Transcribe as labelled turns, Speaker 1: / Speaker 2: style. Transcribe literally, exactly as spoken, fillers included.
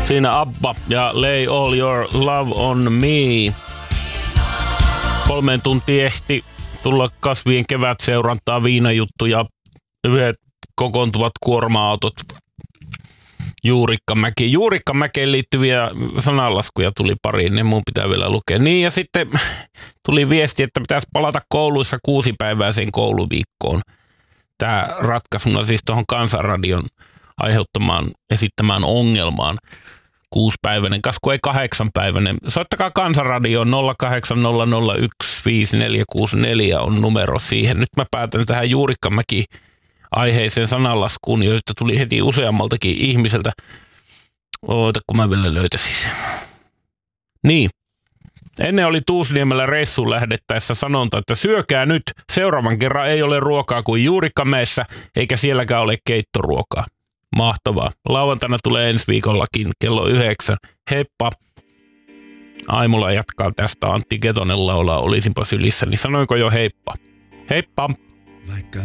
Speaker 1: Siinä Abba ja Lay All Your Love on Me. Kolmeen tuntiin ehti tulla kasvien kevätseurantaa, viinajuttuja, yhdet kokoontuvat kuorma-autot. Juurikkamäki. Juurikkamäkeen liittyviä sananlaskuja tuli pariin, ne mun pitää vielä lukea. Niin ja sitten tuli viesti, että pitäisi palata kouluissa kuusipäiväiseen kouluviikkoon. Tämä ratkaisuna siis tuohon Kansanradion aiheuttamaan, esittämään ongelmaan. Kuusipäiväinen, kasku ei kahdeksanpäiväinen. Soittakaa Kansanradioon nolla kahdeksan nolla nolla yksi viisi neljä kuusi neljä on numero siihen. Nyt mä päätän tähän Juurikkamäki aiheeseen sananlaskuun, joista tuli heti useammaltakin ihmiseltä. Oota, kun mä vielä löytäisin sen. Niin. Ennen oli Tuusniemellä reissuun lähdettäessä sanonta, että syökää nyt. Seuraavan kerran ei ole ruokaa kuin Juurikkamäessä, eikä sielläkään ole keittoruokaa. Mahtavaa. Lauantaina tulee ensi viikollakin kello yhdeksän. Heippa. Aimulla jatkaa tästä. Antti Ketonen laulaa Olisinpa sylissä. Niin sanoinko jo heippa? Heippa. Vaikka